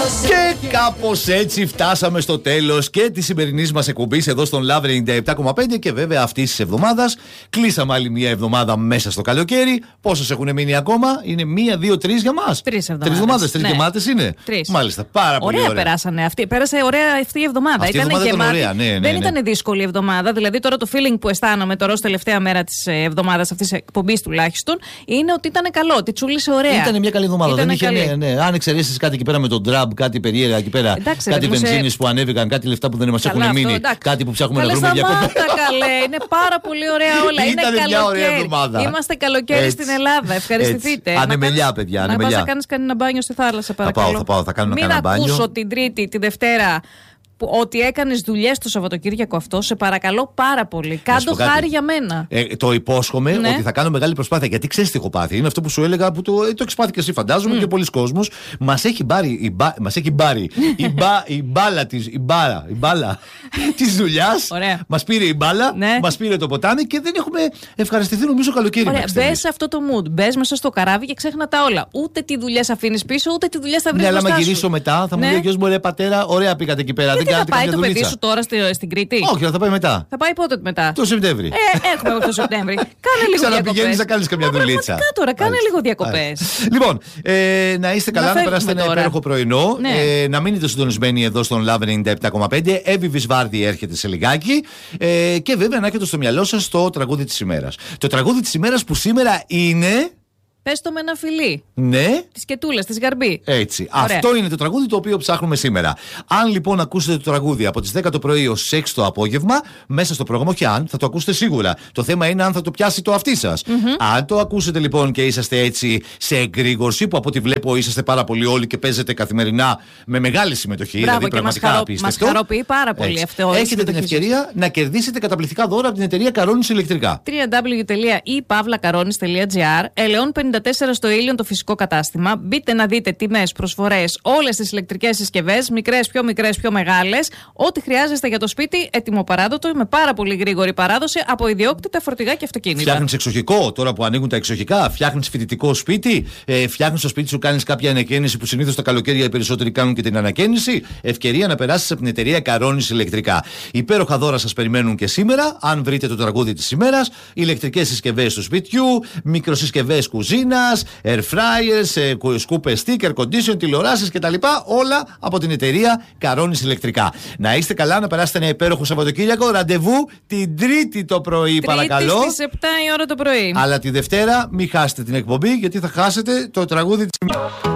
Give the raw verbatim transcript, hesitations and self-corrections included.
Και κάπως έτσι φτάσαμε στο τέλος και της σημερινής μας εκπομπής εδώ στον Love ενενήντα επτά κόμμα πέντε και βέβαια αυτής της εβδομάδας. Κλείσαμε άλλη μια εβδομάδα μέσα στο καλοκαίρι. Πόσες έχουν μείνει ακόμα? Είναι μία, δύο, τρεις για μας. Τρεις εβδομάδες. Τρεις εβδομάδες, τρεις ναι. γεμάτες είναι. Τρεις. Μάλιστα, πάρα πολύ ωραία. Ωραία περάσανε αυτή. Πέρασε ωραία αυτή η εβδομάδα. Αυτή η ήταν εβδομάδα γεμάτη. ήταν ωραία, ναι, ναι, Δεν ναι. ήταν δύσκολη η εβδομάδα. Δηλαδή τώρα το feeling που αισθάνομαι τώρα ως τελευταία μέρα της εβδομάδας αυτής της εκπομπής τουλάχιστον είναι ότι ήταν καλό. Ότι τσούλησε ωραία. Ήταν μια καλή εβδομάδα. Ήτανε Δεν είχε, καλή. ναι, ναι. Αν εξαιρέσεις κάτι εκεί πέρα με τον Τραμπ, κάτι περίεργα εκεί πέρα. Εντάξει, κάτι ρε, βενζίνες σε... που ανέβηκαν, κάτι λεφτά που δεν μας Καλά, έχουν αυτό, μείνει. εντάξει. Κάτι που ψάχνουμε καλέ, να βρούμε διακοπές. σταμάτα, καλέ. Είναι πάρα πολύ ωραία όλα. Είναι Ήτανε μια καλοκαίρι. ωραία εβδομάδα. Είμαστε καλοκαίρι Έτσι. στην Ελλάδα. Ευχαριστηθείτε. Έτσι. Ανεμελιά, παιδιά. Να Ανεμελιά. πας να κάνεις κανένα μπάνιο στη θάλασσα, παρακαλώ. Θα πάω, θα πάω, θα κάνω Μην κανένα μπάνιο. ακούσω την Τρίτη, τη Δευτέρα. Που, ότι έκανες δουλειές το Σαββατοκύριακο αυτό, σε παρακαλώ πάρα πολύ. Κάντο χάρη για μένα. Ε, το υπόσχομαι Ναι. ότι θα κάνω μεγάλη προσπάθεια. Γιατί ξέρεις τι έχω πάθει. Είναι αυτό που σου έλεγα που το, ε, το έχεις πάθει και εσύ, φαντάζομαι, mm. και πολλοί κόσμος. Μας έχει μπάρει η, μπα, μας έχει μπάρει η, μπα, η μπάλα της η μπάρα, η μπάλα της δουλειάς. Μας πήρε η μπάλα, ναι. μας πήρε το ποτάμι και δεν έχουμε ευχαριστηθεί νομίζω καλοκαίρι. Ωραία, μπες σε αυτό το mood. Μπες μέσα στο καράβι και ξέχνα τα όλα. Ούτε τι δουλειές αφήνεις πίσω, ούτε τι δουλειές θα βρεις. Ναι, αλλά μπροστά άμα σου. γυρίσω μετά θα μου Ναι. λέει ο γιος μου, ρε πατέρα, ωραία πήγατε εκεί πέρα. Γιατί δεν θα κάνατε πάει καμιά το παιδί δουλίτσα. σου τώρα στη, στην Κρήτη? Όχι, θα πάει μετά. Θα πάει πότε μετά? Το Σεπτέμβρη. Ε, έχουμε από το Σεπτέμβρη. Κάνε λίγο διακοπές. Ξαναπηγαίνεις να κάνεις καμιά δουλίτσα. Πραγματικά τώρα, κάνε λίγο διακοπές. Λοιπόν, ε, να είστε καλά, Να να, περάσετε φεύγουμε ένα τώρα. υπέροχο πρωινό. Ναι. Ε, να μείνετε συντονισμένοι εδώ στον Love ενενήντα επτά κόμμα πέντε. Εύη Βυσβάρδη έρχεται σε λιγάκι. Ε, και βέβαια να έχετε στο μυαλό σας το τραγούδι της ημέρας. Το τραγούδι της ημέρας που σήμερα είναι. Πες το με ένα φιλί. Ναι. Τη Κετούλα, τη Γαρμπή. Έτσι. Ωραία. Αυτό είναι το τραγούδι το οποίο ψάχνουμε σήμερα. Αν λοιπόν ακούσετε το τραγούδι από τις δέκα το πρωί ως έξι το απόγευμα, μέσα στο πρόγραμμα, όχι αν, θα το ακούσετε σίγουρα. Το θέμα είναι αν θα το πιάσει το αυτί σας. Mm-hmm. Αν το ακούσετε λοιπόν και είσαστε έτσι σε εγρήγορση, που από ό,τι βλέπω είσαστε πάρα πολύ όλοι και παίζετε καθημερινά με μεγάλη συμμετοχή. Μπράβο, δηλαδή και μας, πραγματικά χαρο... απίστευτο. μας χαροποιεί πάρα πολύ Έτσι. αυτό. Έχετε την ευκαιρία να κερδίσετε καταπληκτικά δώρα από την εταιρεία Καρώνης Ηλεκτρικά. double-u double-u double-u τελεία i pavla karonis τελεία gr, Ελαιών πενήντα τέσσερα στο Ήλιον το φυσικό κατάστημα. Μπείτε να δείτε τιμές, προσφορές, όλες τις ηλεκτρικές συσκευές, μικρές, πιο μικρές, πιο μεγάλες. Ό,τι χρειάζεστε για το σπίτι, έτοιμο παράδοτο, με πάρα πολύ γρήγορη παράδοση από ιδιόκτητα φορτηγά και αυτοκίνητα. Φτιάχνεις εξοχικό, τώρα που ανοίγουν τα εξοχικά, φτιάχνεις φοιτητικό σπίτι, ε, φτιάχνεις στο σπίτι σου, κάνεις κάποια ανακαίνιση που συνήθως τα καλοκαίρια οι περισσότεροι κάνουν και την ανακαίνιση. Ευκαιρία να περάσεις από την εταιρεία Καρώνης Ηλεκτρικά. Υπέροχα δώρα σας περιμένουν και σήμερα, αν βρείτε το τραγούδι της ημέρας. Ηλεκτρικές συσκευές του σπιτιού, μικροσυσκευές κουζίνας, air fryers, σκούπες stick, air condition, τηλεοράσεις κτλ. Όλα από την εταιρεία Καρώνης Ηλεκτρικά. Να είστε καλά, να περάσετε ένα υπέροχο Σαββατοκύριακο. Ραντεβού την Τρίτη το πρωί, Τρίτη παρακαλώ. στις επτά η ώρα το πρωί. Αλλά τη Δευτέρα μην χάσετε την εκπομπή, γιατί θα χάσετε το τραγούδι της.